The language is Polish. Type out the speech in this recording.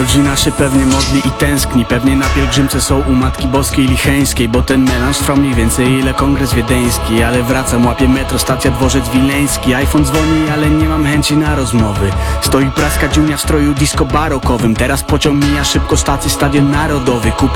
Rodzina się pewnie modli i tęskni, pewnie na pielgrzymce są u Matki Boskiej Licheńskiej, bo ten melanż trwa mniej więcej ile kongres wiedeński. Ale wracam, łapię metro, stacja dworzec wileński. iPhone dzwoni, ale nie mam chęci na rozmowy. Stoi praska dziunia w stroju disco barokowym. Teraz pociąg mija szybko stację, Stadion Narodowy. Kupuj